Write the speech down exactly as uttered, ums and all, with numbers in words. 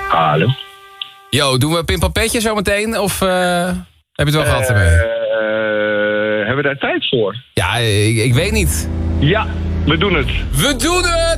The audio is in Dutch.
Hallo. Yo, doen we Pimpapetje zometeen? Of uh, heb je het wel gehad ermee? Uh, hebben we daar tijd voor? Ja, ik, ik weet niet. Ja, we doen het. We doen het!